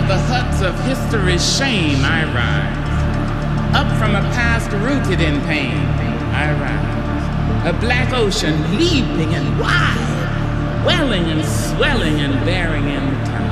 the huts of history's shame I rise. Up from a past rooted in pain I rise. A black ocean leaping and wide, welling and swelling and bearing in the tide.